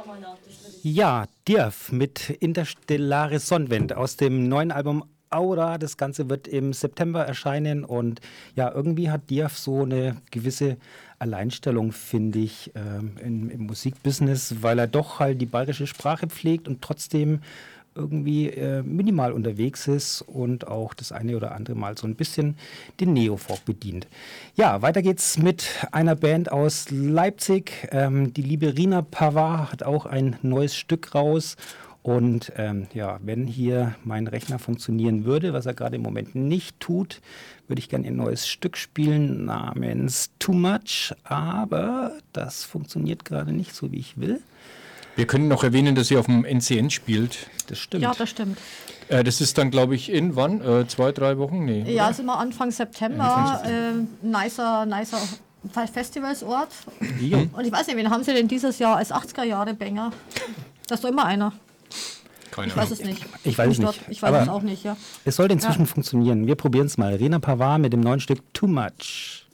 Ja, Dirf mit Interstellare Sonnenwend aus dem neuen Album Aura. Das Ganze wird im September erscheinen und ja, irgendwie hat Dirf so eine gewisse Alleinstellung, finde ich, im Musikbusiness, weil er doch halt die bayerische Sprache pflegt und trotzdem irgendwie minimal unterwegs ist und auch das eine oder andere Mal so ein bisschen den Neofolk bedient. Ja, weiter geht's mit einer Band aus Leipzig. Die liebe Rina Pavard hat auch ein neues Stück raus. Und ja, wenn hier mein Rechner funktionieren würde, was er gerade im Moment nicht tut, würde ich gerne ein neues Stück spielen namens Too Much. Aber das funktioniert gerade nicht so, wie ich will. Wir können noch erwähnen, dass sie auf dem NCN spielt. Das stimmt. Ja, das stimmt. Das ist dann, glaube ich, in wann? 2-3 Wochen? Nee. Ja, sind wir Anfang September. Nicer Festivalsort. Ja. Und ich weiß nicht, wen haben sie denn dieses Jahr als 80er-Jahre-Banger? Das ist doch immer einer. Keine Ich weiß es nicht. Ich weiß es nicht. Ich weiß es auch nicht, ja. Es sollte inzwischen funktionieren. Wir probieren es mal. Rina Pavard mit dem neuen Stück Too Much.